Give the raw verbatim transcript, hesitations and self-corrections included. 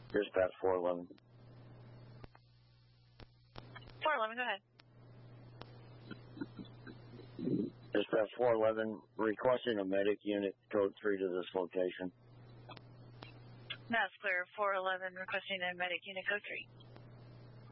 Dispatch four eleven. four eleven, go ahead. Dispatch four eleven, requesting a medic unit, code three to this location. That's clear. four eleven, requesting a medic unit, code three.